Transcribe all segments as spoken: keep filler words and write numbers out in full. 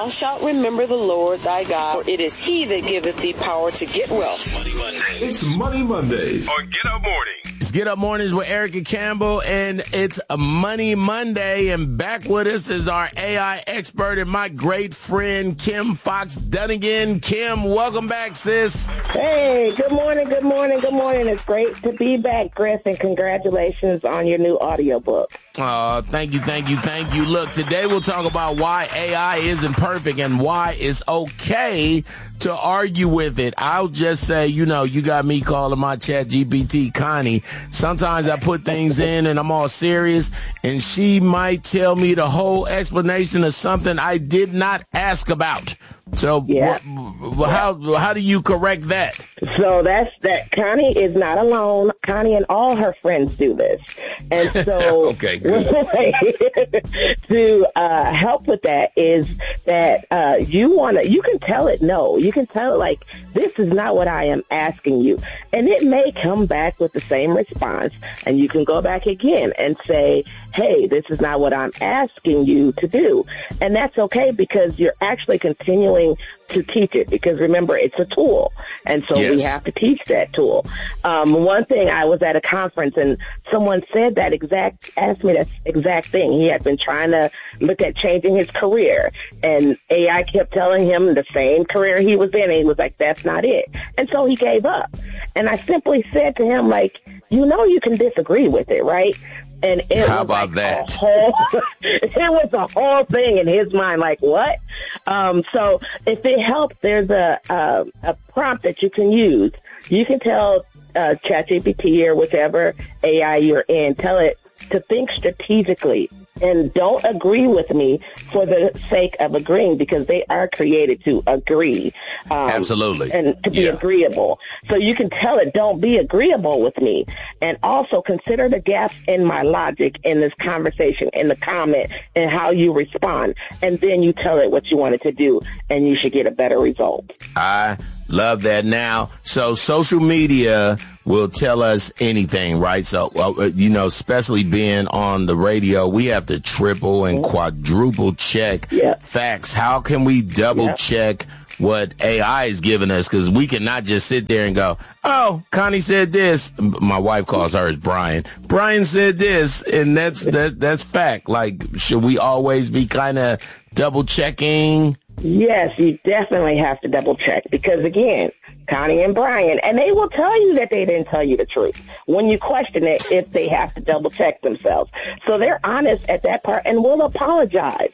thou shalt remember the Lord thy God, for it is he that giveth thee power to get wealth. Money Mondays. It's Money Mondays on Get Up Mornings. It's Get Up Mornings with Erica Campbell, and it's a Money Monday, and back with us is our A I expert and my great friend, Kim Fox Dunnigan. Kim, welcome back, sis. Hey, good morning, good morning, good morning. It's great to be back, Chris, and congratulations on your new audiobook. Uh, thank you, thank you, thank you. Look, today we'll talk about why A I isn't perfect and why it's okay to argue with it. I'll just say, you know, you got me calling my Chat G P T Connie. Sometimes I put things in and I'm all serious, and she might tell me the whole explanation of something I did not ask about. So yeah. wh- wh- how how do you correct that? So that's that. Connie is not alone. Connie and all her friends do this, and so okay, good. to uh, help with that is that uh, you want to. You can tell it no. You can tell it like, this is not what I am asking you, and it may come back with the same response, and you can go back again and say, hey, this is not what I'm asking you to do, and that's okay because you're actually continuing to teach it, because remember, it's a tool, and so yes. we have to teach that tool. Um, one thing, I was at a conference and someone said that exact, asked me that exact thing. He had been trying to look at changing his career, and A I kept telling him the same career he was in, and he was like, that's not it. And so he gave up. And I simply said to him, like, you know, you can disagree with it, right? And it How was about like that? A whole, it was a whole thing in his mind, like, what? Um, so if it helps, there's a, a, a prompt that you can use. You can tell uh, ChatGPT or whichever A I you're in, tell it to think strategically and don't agree with me for the sake of agreeing, because they are created to agree. Um, Absolutely. And to be yeah. agreeable. So you can tell it, don't be agreeable with me. And also consider the gaps in my logic in this conversation, in the comment, and how you respond. And then you tell it what you want it to do, and you should get a better result. I love that. Now, so social media will tell us anything, right? So, uh, you know, especially being on the radio, we have to triple and quadruple check yeah. facts. How can we double yeah. check what A I is giving us? Because we cannot just sit there and go, oh, Connie said this. My wife calls hers Brian. Brian said this, and that's that, that's fact. Like, should we always be kind of double checking? Yes, you definitely have to double check, because again, Connie and Brian, and they will tell you that they didn't tell you the truth when you question it, if they have to double check themselves. So they're honest at that part and will apologize.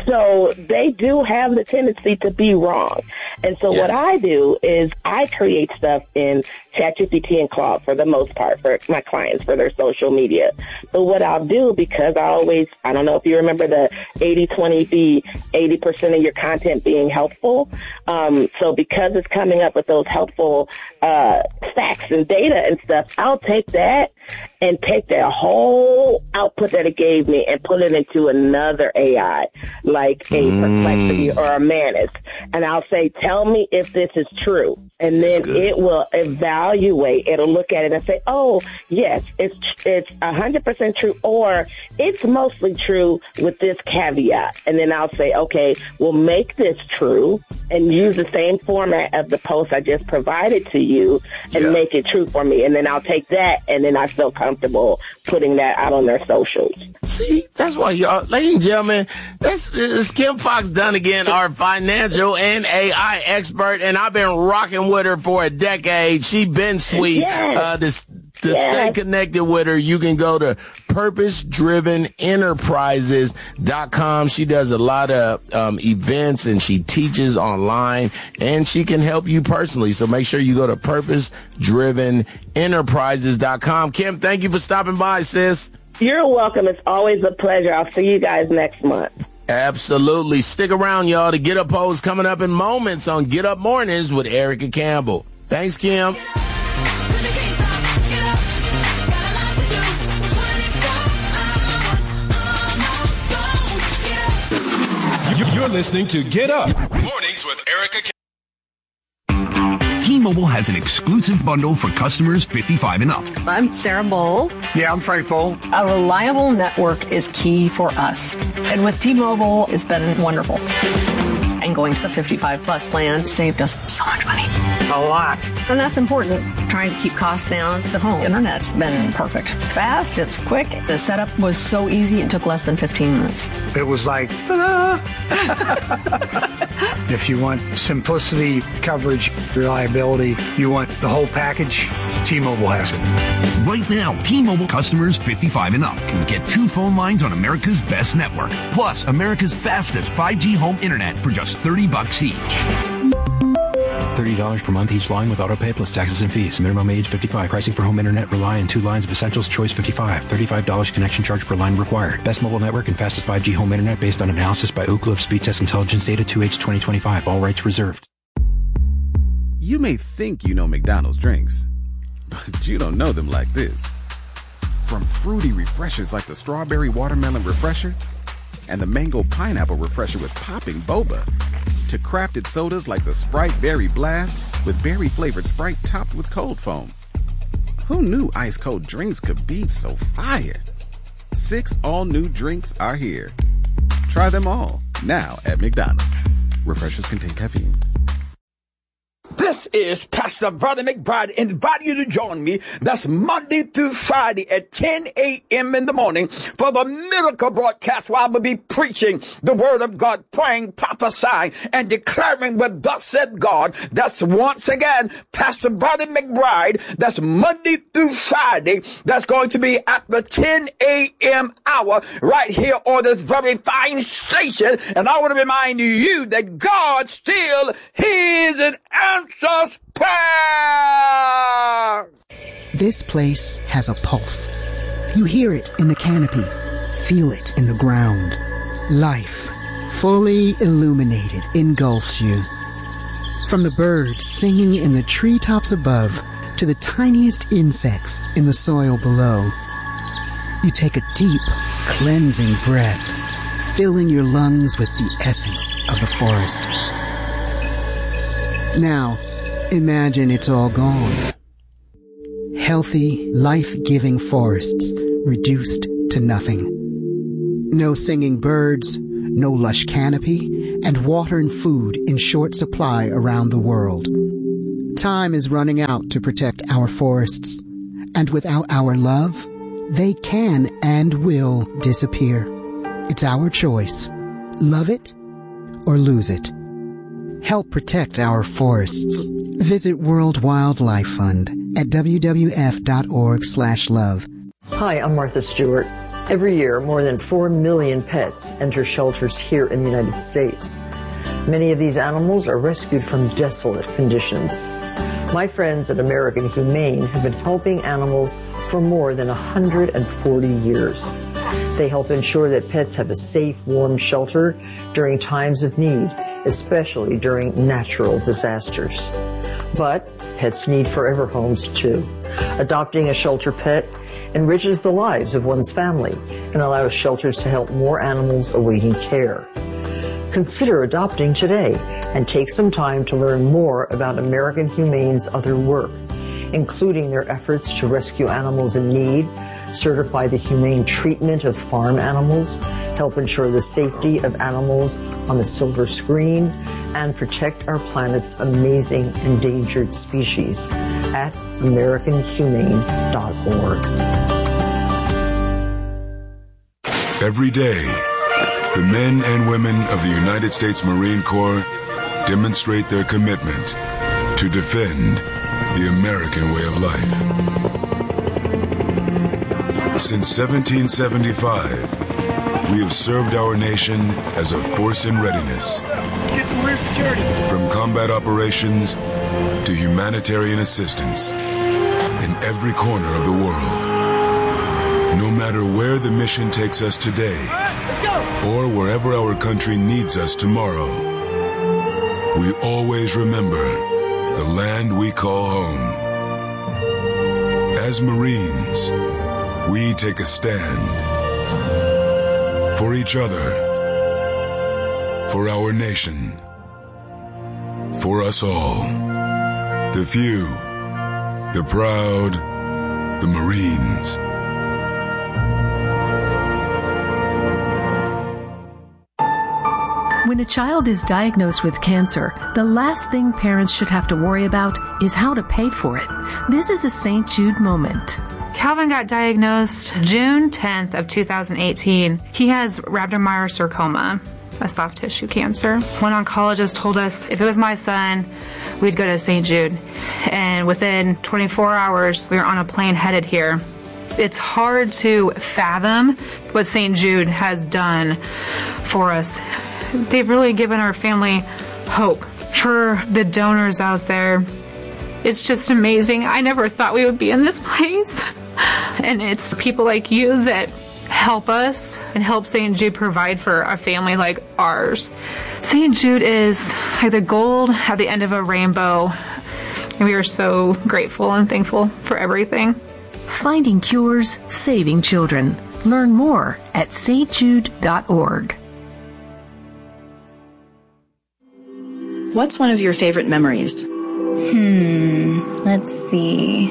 So they do have the tendency to be wrong. And so yes. what I do is I create stuff in ChatGPT and Claude for the most part for my clients for their social media. But what I'll do, because I always, I don't know if you remember the eighty twenty, the eighty percent of your content being helpful. Um, so because it's coming up with those helpful uh, facts and data and stuff, I'll take that and take that whole output that it gave me and put it into another A I, like a mm. Perplexity or a Manus. And I'll say, tell me if this is true. And then it will evaluate. It'll look at it and say, oh, yes, it's it's one hundred percent true, or it's mostly true with this caveat. And then I'll say, okay, we'll make this true and use the same format of the post I just provided to you and yeah. make it true for me. And then I'll take that, and then I feel comfortable putting that out on their socials. See, that's why y'all, ladies and gentlemen, this is Kim Fox Dunnigan, our financial and A I expert, and I've been rocking with her for a decade. She been sweet. Yes. Uh, this, to yes. stay connected with her, you can go to purpose driven enterprises dot com. She does a lot of um, events, and she teaches online, and she can help you personally. So make sure you go to purpose driven enterprises dot com. Kim, thank you for stopping by, sis. You're welcome. It's always a pleasure. I'll see you guys next month. Absolutely. Stick around, y'all. The Get Up Post coming up in moments on Get Up Mornings with Erica Campbell. Thanks, Kim. You're listening to Get Up Mornings with Erica Campbell. T-Mobile has an exclusive bundle for customers fifty-five and up. I'm Sarah Bowl. Yeah, I'm Frank Bowl. A reliable network is key for us. And with T-Mobile, it's been wonderful. I and going to the fifty-five plus plan saved us so much money. A lot. And that's important. Trying to keep costs down. The home internet's been perfect. It's fast, it's quick. The setup was so easy, it took less than fifteen minutes. It was like, ah. If you want simplicity, coverage, reliability, you want the whole package, T-Mobile has it. Right now, T-Mobile customers fifty-five and up can get two phone lines on America's best network, plus America's fastest five G home internet for just thirty bucks each. thirty dollars per month each line with autopay plus taxes and fees. Minimum age fifty-five. Pricing for home internet rely on two lines of Essentials Choice fifty-five. thirty-five dollars connection charge per line required. Best mobile network and fastest five G home internet based on analysis by Ookla of Speed Test Intelligence Data two H twenty twenty-five. All rights reserved. You may think you know McDonald's drinks, but you don't know them like this. From fruity refreshers like the Strawberry Watermelon Refresher and the Mango Pineapple Refresher with popping boba, to crafted sodas like the Sprite Berry Blast with berry-flavored Sprite topped with cold foam. Who knew ice-cold drinks could be so fire? Six all-new drinks are here. Try them all, now at McDonald's. Refreshers contain caffeine. This is Pastor Brother McBride inviting you to join me. That's Monday through Friday at ten a.m. in the morning for the miracle broadcast where I will be preaching the word of God, praying, prophesying, and declaring what thus said God. That's once again Pastor Brother McBride. That's Monday through Friday. That's going to be at the ten a.m. hour right here on this very fine station. And I want to remind you that God still hears and answers prayer. This place has a pulse. You hear it in the canopy, feel it in the ground. Life, fully illuminated, engulfs you. From the birds singing in the treetops above to the tiniest insects in the soil below, you take a deep, cleansing breath, filling your lungs with the essence of the forest. Now, imagine it's all gone. Healthy, life-giving forests reduced to nothing. No singing birds, no lush canopy, and water and food in short supply around the world. Time is running out to protect our forests, and without our love, they can and will disappear. It's our choice. Love it or lose it. Help protect our forests. Visit World Wildlife Fund at w w f dot org slash love. Hi, I'm Martha Stewart. Every year, more than four million pets enter shelters here in the United States. Many of these animals are rescued from desolate conditions. My friends at American Humane have been helping animals for more than one hundred forty years. They help ensure that pets have a safe, warm shelter during times of need, especially during natural disasters. But pets need forever homes too. Adopting a shelter pet enriches the lives of one's family and allows shelters to help more animals awaiting care. Consider adopting today and take some time to learn more about American Humane's other work, including their efforts to rescue animals in need, certify the humane treatment of farm animals, help ensure the safety of animals on the silver screen, and protect our planet's amazing endangered species at american humane dot org. Every day, the men and women of the United States Marine Corps demonstrate their commitment to defend the American way of life. Since seventeen seventy-five, we have served our nation as a force in readiness. Get some rear security. From combat operations to humanitarian assistance in every corner of the world. No matter where the mission takes us today, or wherever our country needs us tomorrow, we always remember the land we call home. As Marines, we take a stand for each other, for our nation, for us all. The few, the proud, the Marines. When a child is diagnosed with cancer, the last thing parents should have to worry about is how to pay for it. This is a Saint Jude moment. Calvin got diagnosed June tenth of two thousand eighteen. He has rhabdomyosarcoma, a soft tissue cancer. One oncologist told us if it was my son, we'd go to Saint Jude. And within twenty-four hours, we were on a plane headed here. It's hard to fathom what Saint Jude has done for us. They've really given our family hope. For the donors out there, it's just amazing. I never thought we would be in this place. And it's people like you that help us and help Saint Jude provide for a family like ours. Saint Jude is like the gold at the end of a rainbow. And we are so grateful and thankful for everything. Finding cures, saving children. Learn more at s t jude dot org. What's one of your favorite memories? Hmm, let's see.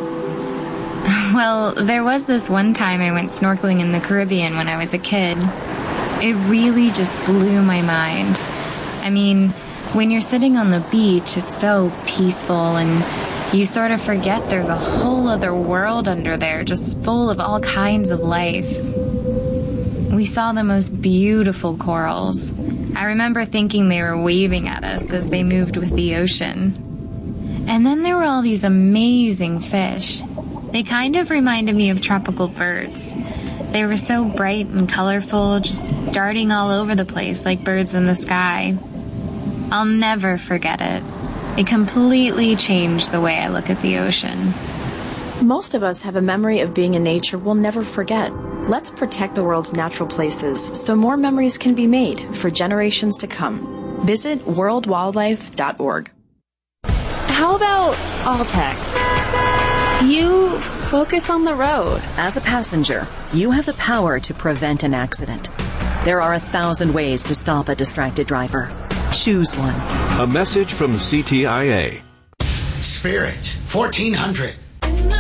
Well, there was this one time I went snorkeling in the Caribbean when I was a kid. It really just blew my mind. I mean, when you're sitting on the beach, it's so peaceful and you sort of forget there's a whole other world under there, just full of all kinds of life. We saw the most beautiful corals. I remember thinking they were waving at us as they moved with the ocean. And then there were all these amazing fish. They kind of reminded me of tropical birds. They were so bright and colorful, just darting all over the place like birds in the sky. I'll never forget it. It completely changed the way I look at the ocean. Most of us have a memory of being in nature we'll never forget. Let's protect the world's natural places so more memories can be made for generations to come. Visit world wildlife dot org. How about all text? You focus on the road. As a passenger, you have the power to prevent an accident. There are a thousand ways to stop a distracted driver. Choose one. A message from C T I A. Spirit, fourteen hundred.